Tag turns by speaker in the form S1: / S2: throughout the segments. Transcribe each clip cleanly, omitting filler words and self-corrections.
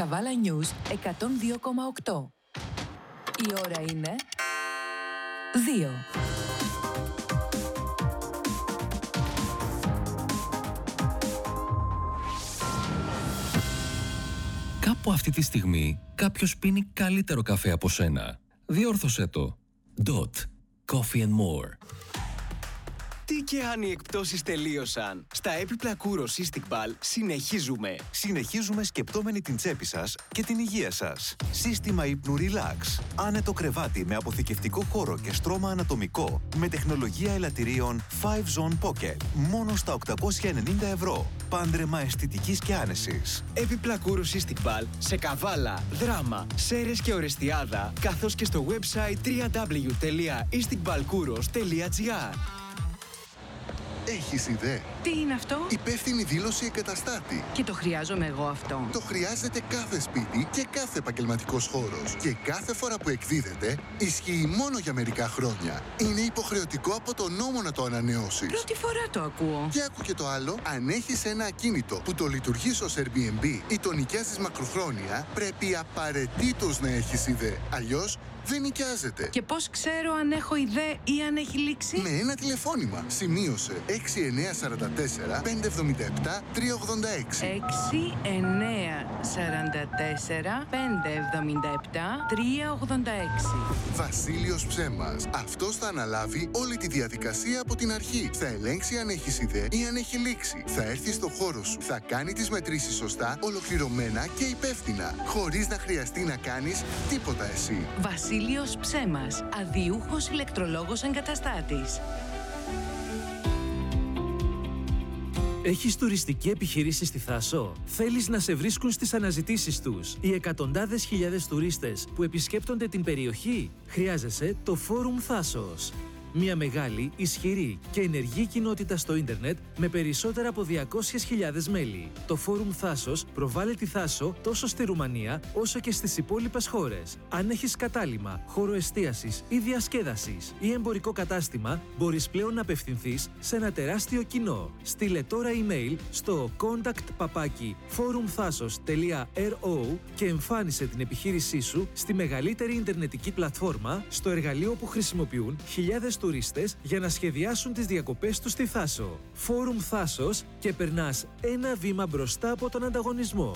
S1: Καβάλα News 102,8. Η ώρα είναι 2.
S2: Κάπου αυτή τη στιγμή κάποιος πίνει καλύτερο καφέ από σένα. Διόρθωσέ το. Dot. Coffee and more.
S3: Τι και αν οι εκπτώσεις τελείωσαν. Στα έπιπλα Kouros Istikbal συνεχίζουμε.
S4: Συνεχίζουμε σκεπτόμενοι την τσέπη σας και την υγεία σας. Σύστημα ύπνου Relax. Άνετο κρεβάτι με αποθηκευτικό χώρο και στρώμα ανατομικό. Με τεχνολογία ελαττηρίων 5-Zone Pocket. Μόνο στα 890 ευρώ. Πάντρεμα αισθητικής και άνεσης.
S3: Έπιπλα Kouros Istikbal σε Καβάλα, Δράμα, Σέρες και Ορεστιάδα, καθώς και στο website www.istikbalkouros.gr.
S5: Έχεις ιδέα?
S6: Τι είναι αυτό?
S5: Υπεύθυνη δήλωση εγκαταστάτη.
S6: Και το χρειάζομαι εγώ αυτό.
S5: Το χρειάζεται κάθε σπίτι και κάθε επαγγελματικός χώρος. Και κάθε φορά που εκδίδεται, ισχύει μόνο για μερικά χρόνια. Είναι υποχρεωτικό από τον νόμο να το ανανεώσεις.
S6: Πρώτη φορά το ακούω.
S5: Και άκου και το άλλο. Αν έχεις ένα ακίνητο που το λειτουργείς ως Airbnb ή το νοικιάζεις μακροχρόνια, πρέπει απαραίτητος να έχεις ιδέα. Αλλιώς δεν νοικιάζεται.
S6: Και πώς ξέρω αν έχω ιδέα ή αν έχει λήξει?
S5: Με ένα τηλεφώνημα. Σημείωσε 6944 577 386.
S6: 6944 577 386.
S5: Βασίλειος Ψέμας. Αυτός θα αναλάβει όλη τη διαδικασία από την αρχή. Θα ελέγξει αν έχεις ιδέα ή αν έχει λήξει. Θα έρθει στο χώρο σου. Θα κάνει τις μετρήσεις σωστά, ολοκληρωμένα και υπεύθυνα. Χωρίς να χρειαστεί να κάνεις τίποτα εσύ.
S6: Βασίλειος Ψέμας. Αδιούχος ηλεκτρολόγος εγκαταστάτης.
S7: Έχεις τουριστική επιχείρηση στη Θάσο? Θέλεις να σε βρίσκουν στις αναζητήσεις τους οι εκατοντάδες χιλιάδες τουρίστες που επισκέπτονται την περιοχή? Χρειάζεσαι το Φόρουμ Θάσος. Μια μεγάλη, ισχυρή και ενεργή κοινότητα στο ίντερνετ με περισσότερα από 200.000 μέλη. Το Φόρουμ Θάσος προβάλλει τη Θάσο τόσο στη Ρουμανία όσο και στις υπόλοιπες χώρες. Αν έχεις κατάλημα, χώρο εστίασης ή διασκέδασης ή εμπορικό κατάστημα, μπορείς πλέον να απευθυνθείς σε ένα τεράστιο κοινό. Στείλε τώρα email στο contact@forumthasos.ro και εμφάνισε την επιχείρησή σου στη μεγαλύτερη ιντερνετική πλατφόρμα, στο εργαλείο που χρησιμοποιούν χιλιάδες τουρίστες για να σχεδιάσουν τις διακοπές τους στη Θάσο. Φόρουμ Θάσος και περνάς ένα βήμα μπροστά από τον ανταγωνισμό.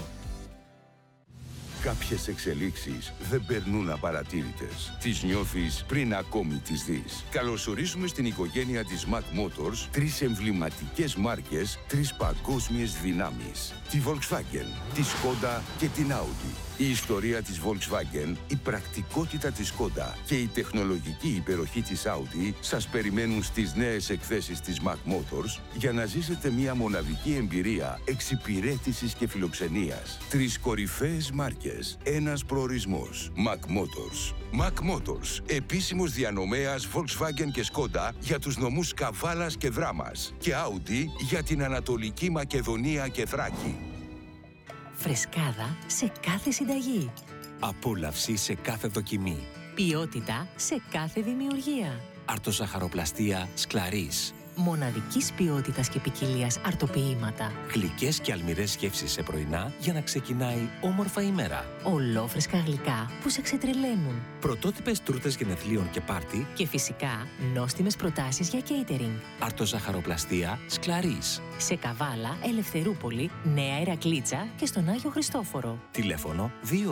S8: Κάποιες εξελίξεις δεν περνούν απαρατήρητες. Τις νιώθεις πριν ακόμη τις δεις. Καλωσορίζουμε στην οικογένεια της Mac Motors 3 εμβληματικές μάρκες, 3 παγκόσμιες δυνάμεις. Τη Volkswagen, τη Skoda και την Audi. Η ιστορία της Volkswagen, η πρακτικότητα της Skoda και η τεχνολογική υπεροχή της Audi σας περιμένουν στις νέες εκθέσεις της Mac Motors για να ζήσετε μια μοναδική εμπειρία εξυπηρέτησης και φιλοξενίας. 3 κορυφαίες μάρκες, ένας προορισμός. Mac Motors. Mac Motors, επίσημος διανομέας Volkswagen και Skoda για τους νομούς Καβάλας και Δράμας και Audi για την Ανατολική Μακεδονία και Θράκη.
S9: Φρεσκάδα σε κάθε συνταγή.
S10: Απόλαυση σε κάθε δοκιμή.
S9: Ποιότητα σε κάθε δημιουργία.
S10: Αρτοζαχαροπλαστία Σκλαρίς.
S9: Μοναδικής ποιότητας και ποικιλίας αρτοποιήματα.
S10: Γλυκές και αλμυρές γεύσεις σε πρωινά για να ξεκινάει όμορφα ημέρα.
S9: Ολόφρεσκα γλυκά που σε ξετρελαίνουν.
S10: Πρωτότυπες τούρτες γενεθλίων και πάρτι.
S9: Και φυσικά νόστιμες προτάσεις για catering.
S10: Αρτοζαχαροπλαστία Σκλαρίς.
S9: Σε Καβάλα, Ελευθερούπολη, Νέα Ηρακλήτσα και στον Άγιο Χριστόφορο.
S10: Τηλέφωνο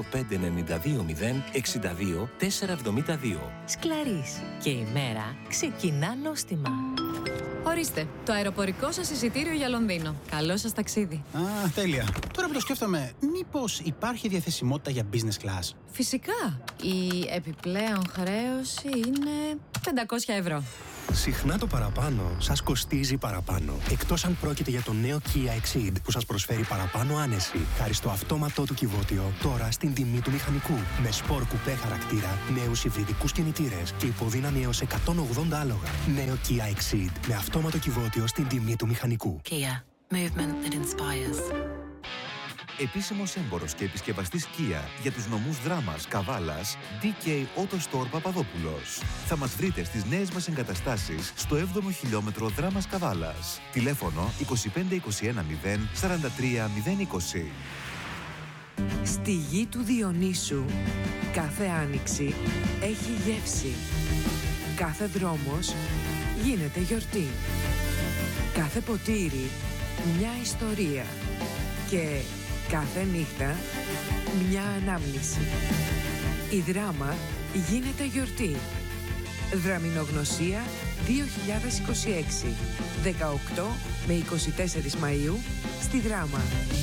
S10: 25920 62 472.
S9: Σκλαρίς. Και η μέρα ξεκινά νόστιμα.
S11: Ορίστε, το αεροπορικό σας εισιτήριο για Λονδίνο. Καλό σας ταξίδι.
S12: Α, τέλεια. Τώρα που το σκέφτομαι, μήπως υπάρχει διαθεσιμότητα για business class?
S11: Φυσικά. Η επιπλέον χρέωση είναι 500 ευρώ.
S13: Συχνά το παραπάνω σας κοστίζει παραπάνω. Εκτός αν πρόκειται για το νέο Kia Exceed που σας προσφέρει παραπάνω άνεση. Χάρη στο αυτόματό του κυβότιο, τώρα στην τιμή του μηχανικού. Με σπορ κουπέ χαρακτήρα, νέους υβριδικούς κινητήρες και υποδύναμη έως 180 άλογα. Νέο Kia Exceed με αυτόματο κυβότιο στην τιμή του μηχανικού.
S9: Kia. Movement that inspires.
S4: Επίσημος έμπορος και επισκευαστής Kia για τους νομούς Δράμας, Καβάλας, DK Auto Store Παπαδόπουλος. Θα μας βρείτε στις νέες μας εγκαταστάσεις στο 7ο χιλιόμετρο Δράμας Καβάλας. Τηλέφωνο 25 21 0 43 020.
S6: Στη γη του Διονύσου, κάθε άνοιξη έχει γεύση. Κάθε δρόμος γίνεται γιορτή. Κάθε ποτήρι μια ιστορία. Και κάθε νύχτα μια ανάμνηση. Η Δράμα γίνεται γιορτή. Δραμινογνωσία 2026. 18 με 24 Μαΐου στη Δράμα.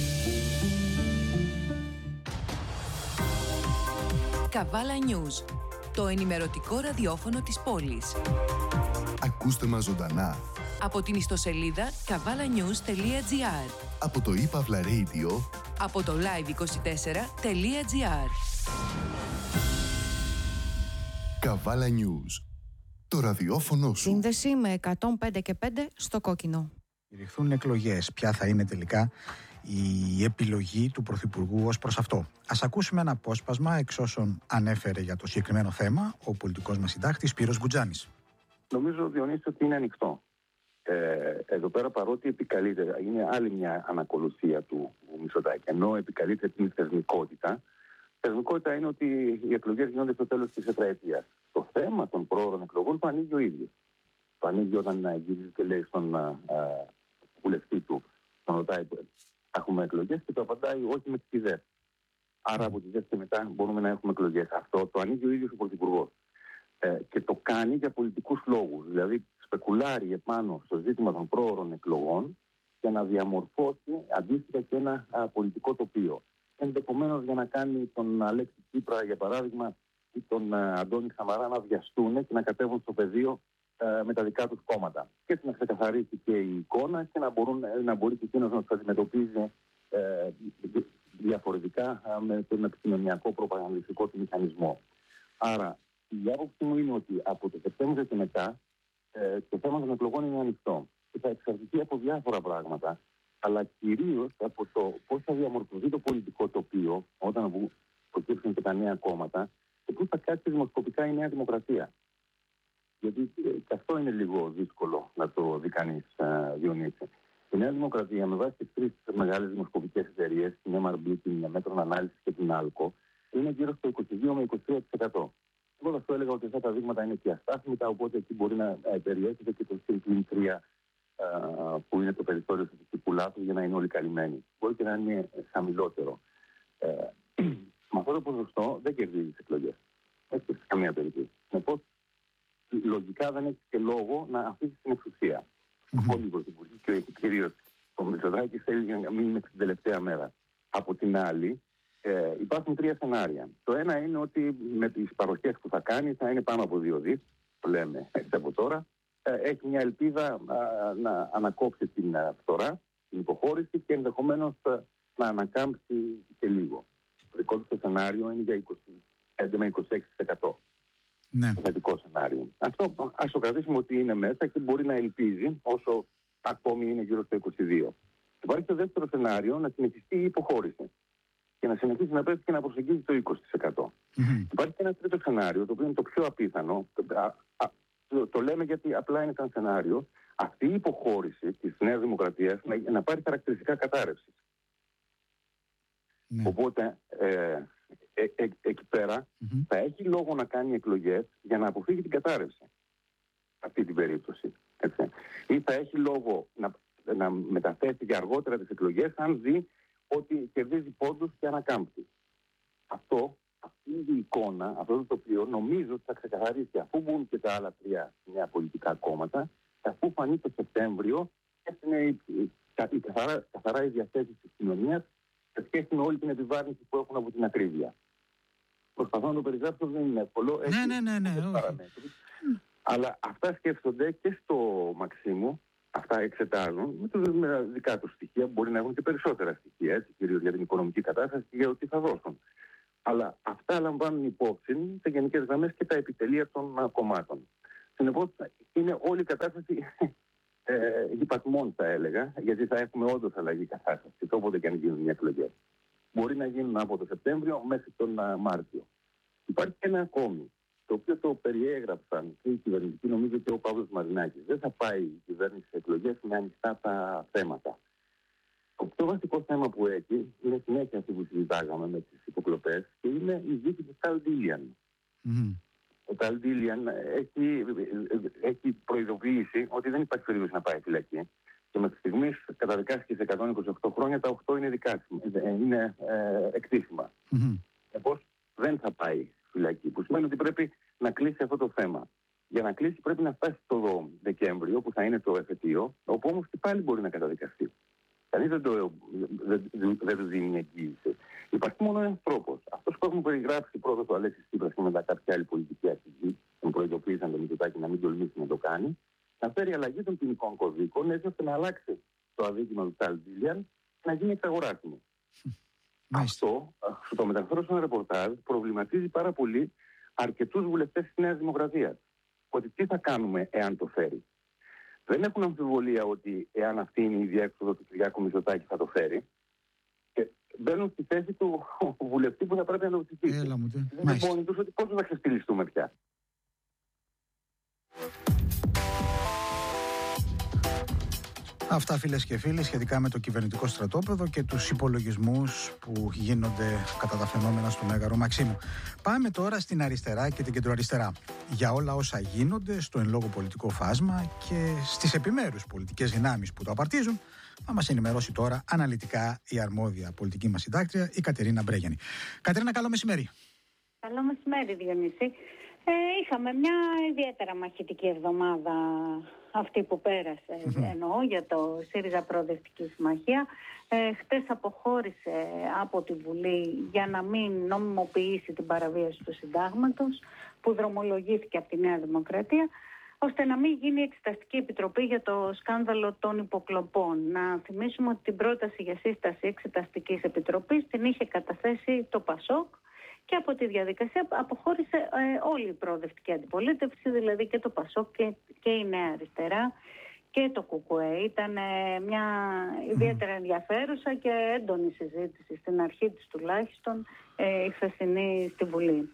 S6: Καβάλα News, το ενημερωτικό ραδιόφωνο της πόλης.
S5: Ακούστε μας ζωντανά
S6: Από την ιστοσελίδα kavalanews.gr,
S5: από το ePavla Radio,
S6: από το live24.gr.
S5: Καβάλα News, το ραδιόφωνο σου.
S14: Σύνδεση με 105 και 5 στο κόκκινο.
S12: Κηρυχθούν εκλογές. Ποια θα είναι τελικά η επιλογή του Πρωθυπουργού ως προς αυτό? Ας ακούσουμε ένα απόσπασμα εξ όσων ανέφερε για το συγκεκριμένο θέμα ο πολιτικός μας συντάκτης Σπύρος Γκουτζάνης.
S15: Νομίζω, Διονύση, ότι είναι ανοιχτό. Εδώ πέρα, παρότι επικαλείται, είναι άλλη μια ανακολουθία του Μητσοτάκη, ενώ επικαλείται την θεσμικότητα. Θεσμικότητα είναι ότι οι εκλογές γίνονται στο τέλος της τετραετίας. Το θέμα των πρόωρων εκλογών το ανοίγει ο ίδιος. Το ανοίγει όταν γυρίζει και λέει στον βουλευτή του, τον ρωτάει, έχουμε εκλογές, και το απαντάει όχι με τις ιδέες. Άρα από τις ιδέες και μετά μπορούμε να έχουμε εκλογές. Αυτό το ανοίγει ο ίδιος ο Πρωθυπουργός. Και το κάνει για πολιτικούς λόγους. Δηλαδή, σπεκουλάρει επάνω στο ζήτημα των πρόωρων εκλογών για να διαμορφώσει αντίστοιχα και ένα πολιτικό τοπίο. Ενδεχομένως για να κάνει τον Αλέξη Τσίπρα, για παράδειγμα, ή τον Αντώνη Σαμαρά να βιαστούν και να κατέβουν στο πεδίο με τα δικά τους κόμματα. Και έτσι να ξεκαθαρίσει και η εικόνα και να μπορεί και εκείνος να τους αντιμετωπίζει διαφορετικά με τον επικοινωνιακό προπαγανδιστικό του μηχανισμό. Άρα, η άποψή μου είναι ότι από το Σεπτέμβριο και μετά το θέμα των εκλογών είναι ανοιχτό και θα εξαρτηθεί από διάφορα πράγματα, αλλά κυρίως από το πώς θα διαμορφωθεί το πολιτικό τοπίο όταν προκύψουν και τα νέα κόμματα και πώς θα κάτσει δημοσκοπικά η Νέα Δημοκρατία. Γιατί και αυτό είναι λίγο δύσκολο να το δει κανείς, Διονύση. Η Νέα Δημοκρατία, με βάση τις τρεις μεγάλες δημοσκοπικές εταιρείες, την MRB, την Μέτρων Ανάλυσης και την Άλκο, είναι γύρω στο 22 με 23%. Εγώ θα σου έλεγα ότι αυτά τα δείγματα είναι και αστάθμητα, οπότε εκεί μπορεί να περιέχεται και το συν-3 που είναι το περιθώριο στατιστικού λάθους για να είναι όλοι καλυμμένοι. Μπορεί και να είναι χαμηλότερο. Με αυτό το ποσοστό δεν κερδίζει τις εκλογές. Έτσι, σε καμία περίπτωση. Συνεπώς, λογικά δεν έχει και λόγο να αφήσει την εξουσία. Όλοι οι πρωθυπουργοί και κυρίως ο Μητσοτάκης θέλει να μείνει μέχρι την τελευταία μέρα. Από την άλλη, υπάρχουν τρία σενάρια. Το ένα είναι ότι με τις παροχές που θα κάνει θα είναι πάνω από 2 δις, το λέμε έτσι από τώρα. Έχει μια ελπίδα να ανακόψει την φθορά, την υποχώρηση και ενδεχομένως να ανακάμψει και λίγο. Το δικό του σενάριο είναι για 25 με 26%.
S12: Ναι.
S15: Το θετικό σενάριο. Αυτό ας το κρατήσουμε ότι είναι μέσα και μπορεί να ελπίζει όσο ακόμη είναι γύρω στο 22%. Υπάρχει το δεύτερο σενάριο, να συνεχιστεί η υποχώρηση και να συνεχίσει να πέφτει και να προσεγγίζει το 20%. Υπάρχει και ένα τρίτο σενάριο, το οποίο είναι το πιο απίθανο. Το λέμε γιατί απλά είναι σαν σενάριο. Αυτή η υποχώρηση της Νέας Δημοκρατίας να πάρει χαρακτηριστικά κατάρρευσης. Οπότε εκεί πέρα θα έχει λόγο να κάνει εκλογές για να αποφύγει την κατάρρευση. Αυτή την περίπτωση. Έτσι. Ή θα έχει λόγο να μεταθέσει για αργότερα τις εκλογές αν δει ότι κερδίζει πόντους και ανακάμπτει. Αυτή η εικόνα, αυτό το τοπίο, νομίζω ότι θα ξεκαθαρίσει αφού μπουν και τα άλλα τρία νέα πολιτικά κόμματα, αφού φανεί το Σεπτέμβριο, είναι καθαρά η διαθέση της κοινωνίας σε σχέση με όλη την επιβάρυνση που έχουν από την ακρίβεια. Προσπαθώ να το περιγράψω, δεν είναι εύκολο.
S12: Ναι.
S15: Αλλά αυτά σκέφτονται και στο Μαξίμου, αυτά εξετάζουν με δικά τους στοιχεία, μπορεί να έχουν και περισσότερα στοιχεία, κυρίως για την οικονομική κατάσταση και για το τι θα δώσουν. Αλλά αυτά λαμβάνουν υπόψη σε γενικές γραμμές και τα επιτελεία των κομμάτων. Συνεπώς είναι όλη η κατάσταση υπατμών, θα έλεγα, γιατί θα έχουμε όντως αλλαγή κατάσταση, όποτε και αν γίνουν οι εκλογές. Μπορεί να γίνουν από το Σεπτέμβριο μέχρι τον Μάρτιο. Υπάρχει και ένα ακόμη, το οποίο το περιέγραψαν και οι κυβερνητικοί, νομίζω και ο Παύλος Μαρινάκης. Δεν θα πάει η κυβέρνηση σε εκλογές με ανοιχτά τα θέματα. Το πιο βασικό θέμα που έχει είναι συνέχεια αυτή που συζητάμε. πετάγαμε με τις υποκλοπές, και είναι η δίκη του Tal Dilian. Ο Tal Dilian έχει προειδοποιήσει ότι δεν υπάρχει περίπτωση να πάει φυλακή. Και μέχρι στιγμής καταδικάστηκε σε 128 χρόνια, τα 8 είναι είναι εκτίσιμα. Επομένως δεν θα πάει φυλακή, που σημαίνει ότι πρέπει να κλείσει αυτό το θέμα. Για να κλείσει πρέπει να φτάσει το Δεκέμβριο, που θα είναι το εφετείο, όπου όμως και πάλι μπορεί να καταδικαστεί. Κανείς δεν του δίνει εγγύηση. Υπάρχει μόνο ένας τρόπος. Αυτός που έχουμε περιγράψει πρώτα το Αλέξης Τσίπρας και μετά κάποια άλλη πολιτική αρχηγή, τον προειδοποίησαν τον Μητσοτάκη να μην τολμήσει να το κάνει, να φέρει αλλαγή των ποινικών κωδίκων, έτσι ώστε να αλλάξει το αδίκημα του Tal Dilian και να γίνει εξαγοράσιμο. Αυτό, το μεταφέρω σε ένα ρεπορτάζ, προβληματίζει πάρα πολύ αρκετούς βουλευτές της Νέας Δημοκρατίας. Ότι τι θα κάνουμε εάν το φέρει. Δεν έχουν αμφιβολία ότι εάν αυτή είναι η διέξοδο του Κυριάκου Μητσοτάκη θα το φέρει. Και μπαίνουν στη θέση του βουλευτή που θα πρέπει να το ψηφίσει. Δεν είναι μόνοι τους ότι πώς θα ξεστηλιστούμε πια.
S12: Αυτά, φίλες και φίλοι, σχετικά με το κυβερνητικό στρατόπεδο και τους υπολογισμούς που γίνονται κατά τα φαινόμενα στο Μέγαρο Μαξίμου. Πάμε τώρα στην αριστερά και την κεντροαριστερά. Για όλα όσα γίνονται στο εν λόγω πολιτικό φάσμα και στις επιμέρους πολιτικές δυνάμεις που το απαρτίζουν, θα μας ενημερώσει τώρα αναλυτικά η αρμόδια πολιτική μας συντάκτρια, η Κατερίνα Μπρέγιανη. Κατερίνα, καλό μεσημέρι.
S16: Καλό μεσημέρι, Διονύση. Είχαμε μια ιδιαίτερα μαχητική εβδομάδα αυτή που πέρασε, εννοώ, για το ΣΥΡΙΖΑ Προοδευτική Συμμαχία. Χτες αποχώρησε από τη Βουλή για να μην νομιμοποιήσει την παραβίαση του συντάγματος που δρομολογήθηκε από τη Νέα Δημοκρατία, ώστε να μην γίνει εξεταστική επιτροπή για το σκάνδαλο των υποκλοπών. Να θυμίσουμε ότι την πρόταση για σύσταση εξεταστικής επιτροπής την είχε καταθέσει το ΠΑΣΟΚ, και από τη διαδικασία αποχώρησε όλη η προοδευτική αντιπολίτευση, δηλαδή και το ΠΑΣΟΚ και η Νέα Αριστερά και το ΚΚΕ. Ήταν μια ιδιαίτερα ενδιαφέρουσα και έντονη συζήτηση, στην αρχή της τουλάχιστον, η χθεσινή στη Βουλή.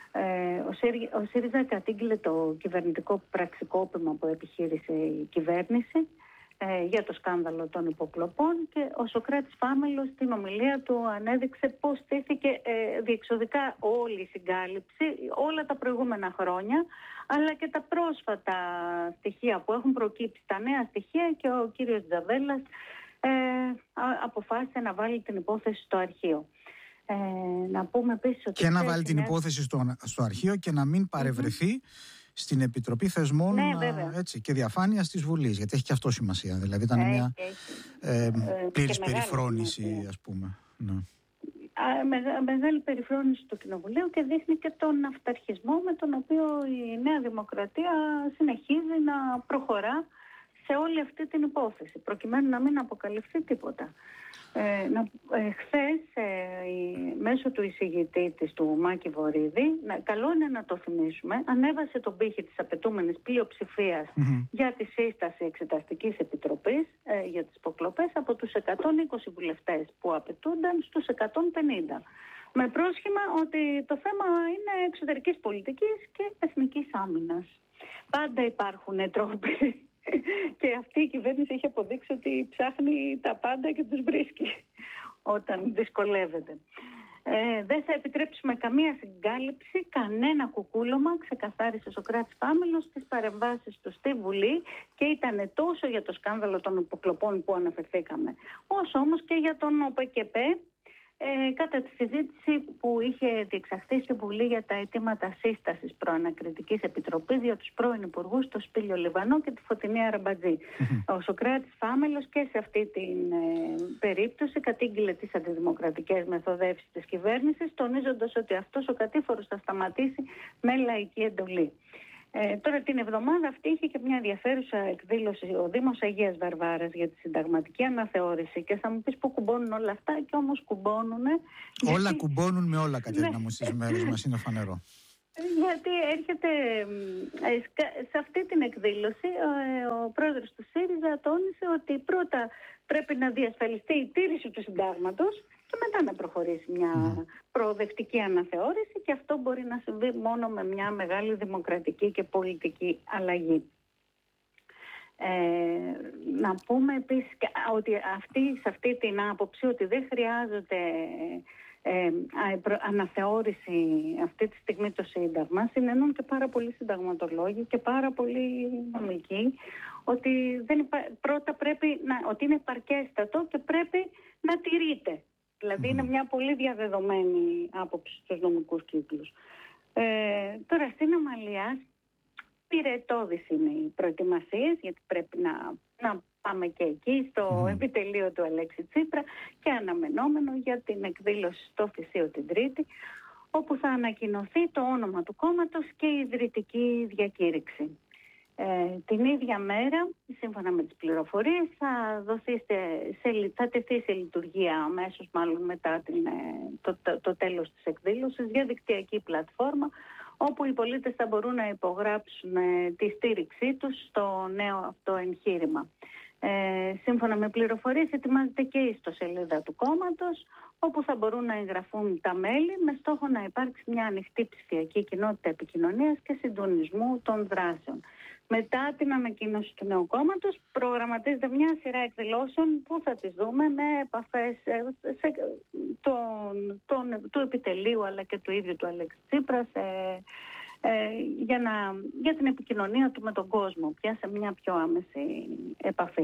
S16: Ο ΣΥΡΙΖΑ κατήγγειλε το κυβερνητικό πραξικόπημα που επιχείρησε η κυβέρνηση για το σκάνδαλο των υποκλοπών, και ο Σωκράτης Πάμελος στην ομιλία του ανέδειξε πώς στήθηκε διεξοδικά όλη η συγκάλυψη όλα τα προηγούμενα χρόνια, αλλά και τα πρόσφατα στοιχεία που έχουν προκύψει, τα νέα στοιχεία, και ο κύριος Τζαβέλας αποφάσισε να βάλει την υπόθεση στο αρχείο. Να πούμε επίσης ότι...
S12: Και να βάλει την υπόθεση στο αρχείο και να μην παρευρεθεί στην Επιτροπή Θεσμών και Διαφάνειας της Βουλής, γιατί έχει και αυτό σημασία. Δηλαδή ήταν μια πλήρης περιφρόνηση, ας πούμε. Ναι.
S16: Μεγάλη περιφρόνηση του Κοινοβουλίου, και δείχνει και τον αυταρχισμό με τον οποίο η Νέα Δημοκρατία συνεχίζει να προχωρά σε όλη αυτή την υπόθεση, προκειμένου να μην αποκαλυφθεί τίποτα. Χθες, μέσω του εισηγητή της, του Μάκη Βορίδη, καλό είναι να το θυμίσουμε, ανέβασε τον πύχη της απαιτούμενης πλειοψηφίας για τη σύσταση εξεταστικής επιτροπής για τις υποκλοπές από τους 120 βουλευτές που απαιτούνταν στους 150. Με πρόσχημα ότι το θέμα είναι εξωτερικής πολιτικής και εθνικής άμυνας. Πάντα υπάρχουν τρόποι. Και αυτή η κυβέρνηση έχει αποδείξει ότι ψάχνει τα πάντα και τους βρίσκει όταν δυσκολεύεται. Δεν θα επιτρέψουμε καμία συγκάλυψη, κανένα κουκούλωμα, ξεκαθάρισε ο Σωκράτης Πάμελος στις παρεμβάσεις του στη Βουλή, και ήταν τόσο για το σκάνδαλο των υποκλοπών που αναφερθήκαμε, όσο όμως και για τον ΟΠΕΚΕΠΕ, κατά τη συζήτηση που είχε διεξαχθεί στη Βουλή για τα αιτήματα σύστασης προανακριτικής επιτροπής για τους πρώην υπουργούς, τον Σπύλιο Λιβανό και τη Φωτεινή Αραμπατζή. Ο Σωκράτης Πάμελος και σε αυτή την περίπτωση κατήγγειλε τις αντιδημοκρατικές μεθοδεύσεις της κυβέρνησης, τονίζοντας ότι αυτός ο κατήφορος θα σταματήσει με λαϊκή εντολή. Τώρα την εβδομάδα αυτή είχε και μια ενδιαφέρουσα εκδήλωση ο Δήμος Αγίας Βαρβάρας για τη συνταγματική αναθεώρηση, και θα μου πεις που κουμπώνουν όλα αυτά, και όμως κουμπώνουν.
S12: Όλα κουμπώνουν με όλα, Κατερίνα μου, στις μέρες μας, είναι φανερό.
S16: Γιατί έρχεται σε αυτή την εκδήλωση ο πρόεδρος του ΣΥΡΙΖΑ τόνισε ότι πρώτα πρέπει να διασφαλιστεί η τήρηση του συντάγματος και μετά να προχωρήσει μια προοδευτική αναθεώρηση, και αυτό μπορεί να συμβεί μόνο με μια μεγάλη δημοκρατική και πολιτική αλλαγή. Να πούμε επίσης ότι σε αυτή την άποψη ότι δεν χρειάζεται αναθεώρηση αυτή τη στιγμή το Σύνταγμα, συνεννούν και πάρα πολλοί συνταγματολόγοι και πάρα πολλοί νομικοί ότι πρώτα πρέπει ότι είναι επαρκέστατο και πρέπει να τηρείται. Δηλαδή είναι μια πολύ διαδεδομένη άποψη στους νομικούς κύκλους. Τώρα στην Ομαλία πυρετώδεις είναι οι προετοιμασίες, γιατί πρέπει να πάμε και εκεί στο επιτελείο του Αλέξη Τσίπρα και αναμενόμενο για την εκδήλωση στο Θησίο την Τρίτη, όπου θα ανακοινωθεί το όνομα του κόμματος και η ιδρυτική διακήρυξη. Την ίδια μέρα, σύμφωνα με τις πληροφορίες, θα τεθεί σε λειτουργία αμέσως, μάλλον μετά το τέλος της εκδήλωσης, διαδικτυακή πλατφόρμα, όπου οι πολίτες θα μπορούν να υπογράψουν τη στήριξή τους στο νέο αυτό εγχείρημα. Σύμφωνα με πληροφορίες, ετοιμάζεται και η ιστοσελίδα του κόμματος, όπου θα μπορούν να εγγραφούν τα μέλη με στόχο να υπάρξει μια ανοιχτή ψηφιακή κοινότητα επικοινωνίας και συντονισμού των δράσεων. Μετά την ανακοίνωση του νέου κόμματος προγραμματίζεται μια σειρά εκδηλώσεων που θα τις δούμε με επαφές του επιτελείου αλλά και του ίδιου του Αλέξη Τσίπρα για την επικοινωνία του με τον κόσμο, πια σε μια πιο άμεση επαφή.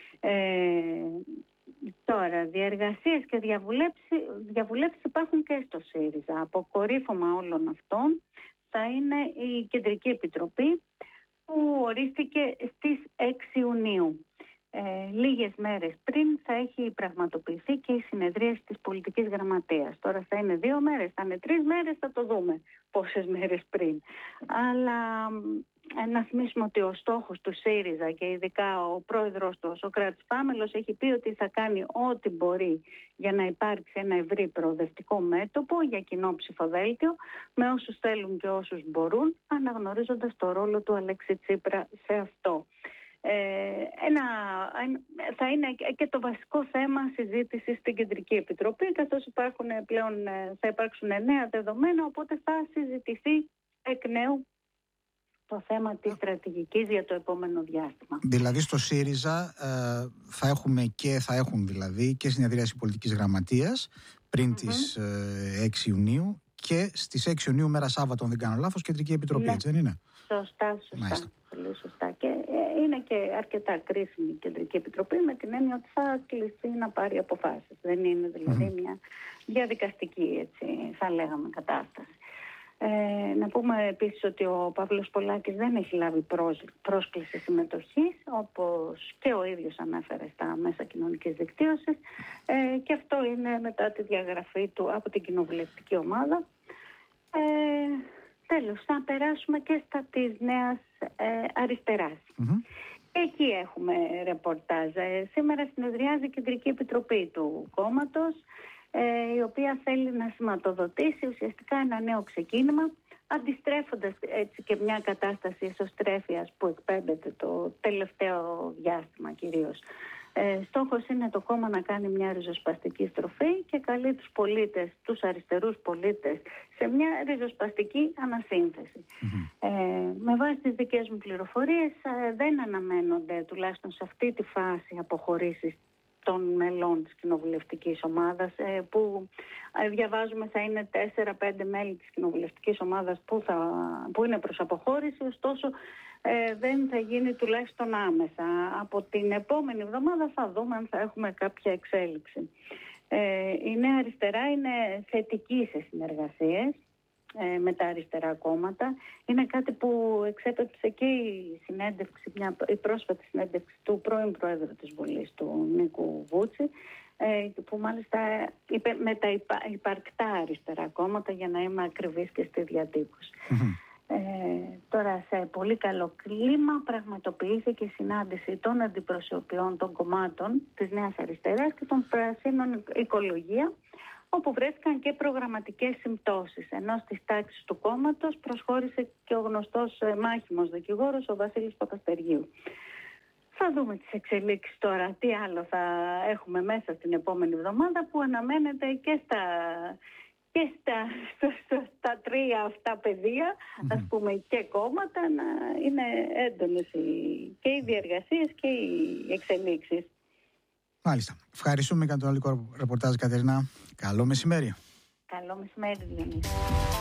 S16: Τώρα, διεργασίες και διαβουλεύσεις υπάρχουν και στο ΣΥΡΙΖΑ. Αποκορύφωμα όλων αυτών θα είναι η Κεντρική Επιτροπή που ορίστηκε στις 6 Ιουνίου. Λίγες μέρες πριν θα έχει πραγματοποιηθεί και η συνεδρίαση της πολιτικής γραμματείας. Τώρα θα είναι 2 μέρες, θα είναι 3 μέρες, θα το δούμε πόσες μέρες πριν. Αλλά να θυμίσουμε ότι ο στόχος του ΣΥΡΙΖΑ και ειδικά ο πρόεδρος του, ο Σωκράτης Πάμελος, έχει πει ότι θα κάνει ό,τι μπορεί για να υπάρξει ένα ευρύ προοδευτικό μέτωπο για κοινό ψηφοδέλτιο με όσους θέλουν και όσους μπορούν, αναγνωρίζοντας το ρόλο του Αλέξη Τσίπρα σε αυτό. Θα είναι και το βασικό θέμα συζήτησης στην Κεντρική Επιτροπή, καθώς θα υπάρξουν νέα δεδομένα, οπότε θα συζητηθεί εκ νέου το θέμα της στρατηγικής για το επόμενο διάστημα.
S12: Δηλαδή στο ΣΥΡΙΖΑ θα έχουν δηλαδή και συνεδρίαση πολιτικής γραμματείας πριν τις 6 Ιουνίου και στις 6 Ιουνίου, μέρα Σάββατο, αν δεν κάνω λάθος, Κεντρική Επιτροπή, έτσι δεν είναι?
S16: Σωστά. Πολύ σωστά. Και είναι και αρκετά κρίσιμη η Κεντρική Επιτροπή με την έννοια ότι θα κληθεί να πάρει αποφάσεις. Δεν είναι δηλαδή μια διαδικαστική, έτσι θα λέγαμε, κατάσταση. Να πούμε επίσης ότι ο Παύλος Πολάκης δεν έχει λάβει πρόσκληση συμμετοχής, όπως και ο ίδιος ανέφερε στα μέσα κοινωνικής δικτύωσης, και αυτό είναι μετά τη διαγραφή του από την κοινοβουλευτική ομάδα. Τέλος, θα περάσουμε και στα της Νέας Αριστεράς. Εκεί έχουμε ρεπορτάζ. Σήμερα συνεδριάζει η Κεντρική Επιτροπή του κόμματος, η οποία θέλει να σηματοδοτήσει ουσιαστικά ένα νέο ξεκίνημα, αντιστρέφοντας έτσι και μια κατάσταση εσωστρέφειας που εκπέμπεται το τελευταίο διάστημα κυρίως. Στόχος είναι το κόμμα να κάνει μια ριζοσπαστική στροφή και καλεί τους πολίτες, τους αριστερούς πολίτες, σε μια ριζοσπαστική ανασύνθεση. Με βάση τις δικές μου πληροφορίες δεν αναμένονται, τουλάχιστον σε αυτή τη φάση, αποχωρήσεις των μελών της κοινοβουλευτικής ομάδας, που διαβάζουμε θα είναι 4-5 μέλη της κοινοβουλευτικής ομάδας που είναι προς αποχώρηση, ωστόσο δεν θα γίνει τουλάχιστον άμεσα. Από την επόμενη εβδομάδα θα δούμε αν θα έχουμε κάποια εξέλιξη. Η Νέα Αριστερά είναι θετική σε συνεργασίες με τα αριστερά κόμματα. Είναι κάτι που εξέπεψε και η πρόσφατη συνέντευξη του πρώην Πρόεδρου της Βουλής, του Νίκου Βούτση, που μάλιστα είπε με τα υπαρκτά αριστερά κόμματα, για να είμαι ακριβής και στη διατύπωση. Τώρα σε πολύ καλό κλίμα πραγματοποιήθηκε η συνάντηση των αντιπροσωπιών των κομμάτων της Νέας Αριστεράς και των Πρασίνων Οικολογία, όπου βρέθηκαν και προγραμματικές συμπτώσεις, ενώ στις τάξεις του κόμματος προσχώρησε και ο γνωστός μάχημος δικηγόρος, ο Βασίλης Παπαστεργίου. Θα δούμε τις εξελίξεις τώρα, τι άλλο θα έχουμε μέσα στην επόμενη εβδομάδα, που αναμένεται και στα τρία αυτά πεδία, ας πούμε, και κόμματα, να είναι έντονες και οι διεργασίες και οι εξελίξεις.
S12: Μάλιστα. Ευχαριστούμε για το άλλο ρεπορτάζ, Κατερίνα. Καλό μεσημέρι.
S16: Καλό μεσημέρι, Διονύση.